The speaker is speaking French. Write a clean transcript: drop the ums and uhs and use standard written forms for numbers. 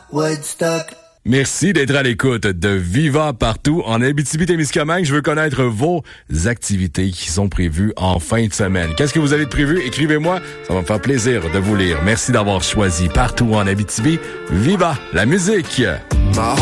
Woodstock. Merci d'être à l'écoute de Viva partout en Abitibi-Témiscamingue. Je veux connaître vos activités qui sont prévues en fin de semaine. Qu'est-ce que vous avez de prévu? Écrivez-moi, ça va me faire plaisir de vous lire. Merci d'avoir choisi partout en Abitibi. Viva la musique!